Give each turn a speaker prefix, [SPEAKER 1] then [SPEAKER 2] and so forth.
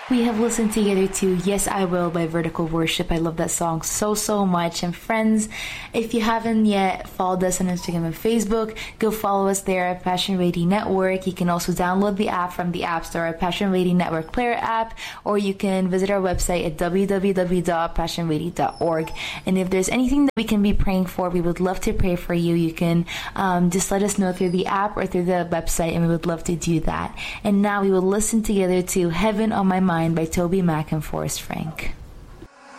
[SPEAKER 1] We have listened together to Yes I Will by Vertical Worship. I love that song so much. And friends, if you haven't yet followed us on Instagram and Facebook, go follow us there at Passion Radio Network. You can also download the app from the App Store at Passion Radio Network Player app, or you can visit our website at www.passionradio.org. And if there's anything that we can be praying for, we would love to pray for you. You can just let us know through the app or through the website, and we would love to do that. And now we will listen together to Heaven on My Mind by Toby Mac and Forrest Frank.